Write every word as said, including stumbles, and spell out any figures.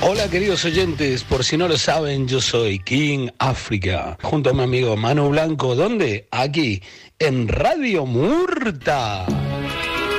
Hola queridos oyentes, por si no lo saben, yo soy King África, junto a mi amigo Manu Blanco. ¿Dónde? Aquí, en Radio Murta.